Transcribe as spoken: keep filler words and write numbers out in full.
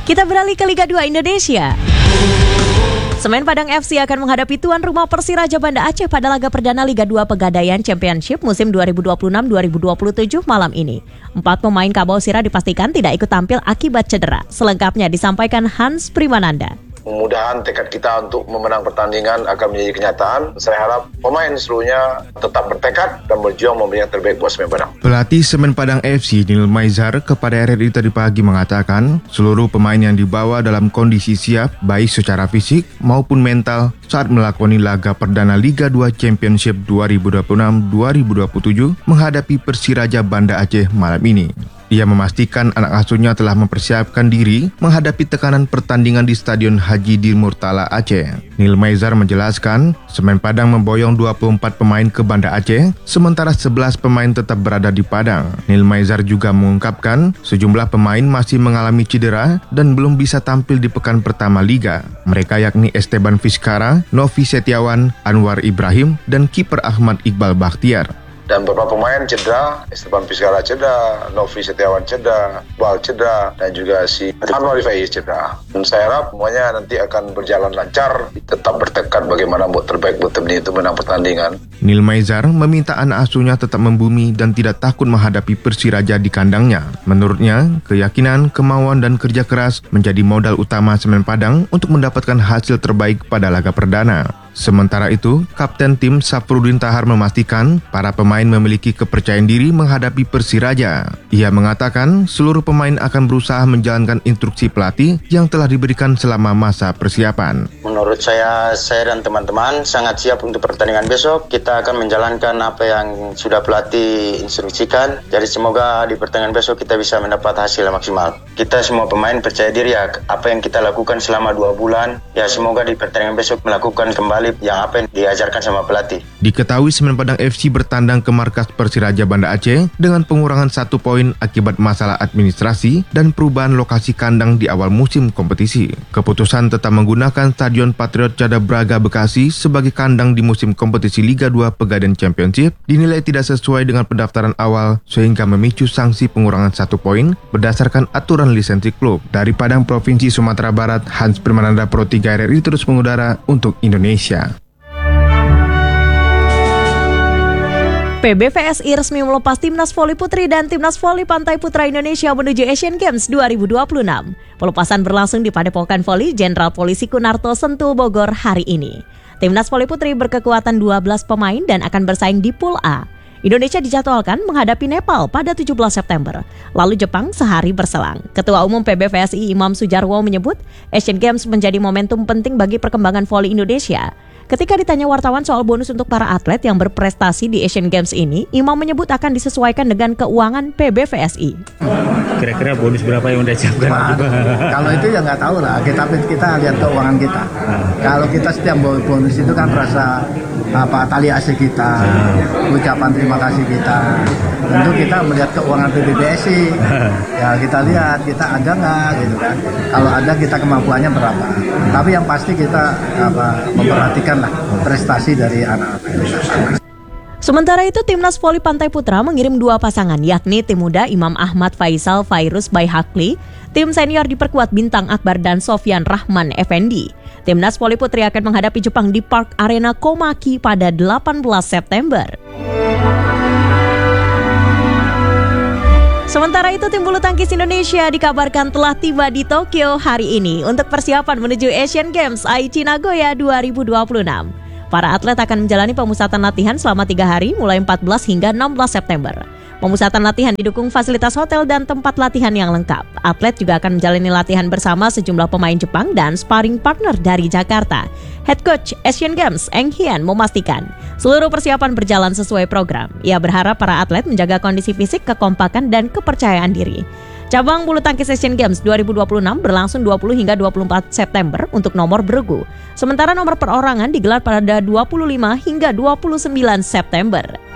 Kita beralih ke Liga dua Indonesia. Semen Padang F C akan menghadapi tuan rumah Persiraja Banda Aceh pada laga perdana Liga dua Pegadaian Championship musim dua ribu dua puluh enam dua ribu dua puluh tujuh malam ini. Empat pemain Kabau Sirah dipastikan tidak ikut tampil akibat cedera. Selengkapnya disampaikan Hans Primananda. Mudah-mudahan tekad kita untuk memenang pertandingan akan menjadi kenyataan. Saya harap pemain seluruhnya tetap bertekad dan berjuang memberi yang terbaik buat Semen Padang. Pelatih Semen Padang F C Nil Maizar kepada R R I tadi pagi mengatakan seluruh pemain yang dibawa dalam kondisi siap baik secara fisik maupun mental saat melakoni laga perdana Liga dua Championship dua ribu dua puluh enam dua ribu dua puluh tujuh menghadapi Persiraja Banda Aceh malam ini. Ia memastikan anak asuhnya telah mempersiapkan diri menghadapi tekanan pertandingan di Stadion Haji Dir Murtala Aceh. Nil Maizar menjelaskan, Semen Padang memboyong dua puluh empat pemain ke Banda Aceh, sementara sebelas pemain tetap berada di Padang. Nil Maizar juga mengungkapkan, sejumlah pemain masih mengalami cedera dan belum bisa tampil di pekan pertama Liga. Mereka yakni Esteban Vizcara, Novi Setiawan, Anwar Ibrahim, dan kiper Ahmad Iqbal Bakhtiar. Dan beberapa pemain cedera, Esteban Vizcara cedera, Novi Setiawan cedera, Bal cedera, dan juga si Anwar Ibrahim cedera. Dan saya harap semuanya nanti akan berjalan lancar, tetap bertekad bagaimana buat terbaik buat tim ini untuk menang pertandingan. Nil Maizar meminta anak asuhnya tetap membumi dan tidak takut menghadapi Persiraja di kandangnya. Menurutnya, keyakinan, kemauan, dan kerja keras menjadi modal utama Semen Padang untuk mendapatkan hasil terbaik pada laga perdana. Sementara itu, Kapten tim Safrudin Tahar memastikan para pemain memiliki kepercayaan diri menghadapi Persiraja. Ia mengatakan seluruh pemain akan berusaha menjalankan instruksi pelatih yang telah diberikan selama masa persiapan. Menurut saya, saya dan teman-teman sangat siap untuk pertandingan besok. Kita akan menjalankan apa yang sudah pelatih instruksikan. Jadi semoga di pertandingan besok kita bisa mendapat hasil yang maksimal. Kita semua pemain percaya diri ya, apa yang kita lakukan selama dua bulan, ya semoga di pertandingan besok melakukan kembali yang apa yang diajarkan sama pelatih. Diketahui Semen Padang F C bertandang ke markas Persiraja Banda Aceh dengan pengurangan satu poin akibat masalah administrasi dan perubahan lokasi kandang di awal musim kompetisi. Keputusan tetap menggunakan Stadion Patriot Cada Braga Bekasi sebagai kandang di musim kompetisi Liga dua Pegadaian Championship dinilai tidak sesuai dengan pendaftaran awal sehingga memicu sanksi pengurangan satu poin berdasarkan aturan lisensi klub. Dari Padang, Provinsi Sumatera Barat, Hans Primananda Pro tiga R R I terus mengudara untuk Indonesia. P B V S I resmi melepas Timnas Voli Putri dan Timnas Voli Pantai Putra Indonesia menuju Asian Games dua ribu dua puluh enam. Pelepasan berlangsung di Padepokan Voli Jenderal Polisi Kunarto Sentul Bogor hari ini. Timnas Voli Putri berkekuatan dua belas pemain dan akan bersaing di Pool A. Indonesia dijadwalkan menghadapi Nepal pada tujuh belas September, lalu Jepang sehari berselang. Ketua Umum P B V S I Imam Sujarwo menyebut Asian Games menjadi momentum penting bagi perkembangan voli Indonesia. Ketika ditanya wartawan soal bonus untuk para atlet yang berprestasi di Asian Games ini, Imam menyebut akan disesuaikan dengan keuangan P B V S I. Kira-kira bonus berapa yang udah siapkan? Nah, kalau itu ya nggak tahu lah, kita kita lihat keuangan kita. Nah. Kalau kita setiap bonus itu kan rasa apa tali asih kita, nah. ucapan terima kasih kita. Tentu kita melihat keuangan P B V S I. Ya kita lihat kita ada nggak gitu kan. Kalau ada kita kemampuannya berapa. Tapi yang pasti kita apa memperhatikan prestasi dari anak-anak. Sementara itu, Timnas Voli Pantai Putra mengirim dua pasangan, yakni tim muda Imam Ahmad Faisal Fairuz Baihakli, tim senior diperkuat Bintang Akbar dan Sofyan Rahman Effendi. Timnas Voli Putri akan menghadapi Jepang di Park Arena Komaki pada delapan belas September. Sementara itu, tim bulu tangkis Indonesia dikabarkan telah tiba di Tokyo hari ini untuk persiapan menuju Asian Games Aichi Nagoya dua ribu dua puluh enam. Para atlet akan menjalani pemusatan latihan selama tiga hari mulai empat belas hingga enam belas September. Pemusatan latihan didukung fasilitas hotel dan tempat latihan yang lengkap. Atlet juga akan menjalani latihan bersama sejumlah pemain Jepang dan sparring partner dari Jakarta. Head Coach Asian Games Eng Hian memastikan seluruh persiapan berjalan sesuai program. Ia berharap para atlet menjaga kondisi fisik, kekompakan, dan kepercayaan diri. Cabang bulu tangkis Asian Games dua ribu dua puluh enam berlangsung dua puluh hingga dua puluh empat September untuk nomor bergu. Sementara nomor perorangan digelar pada dua puluh lima hingga dua puluh sembilan September.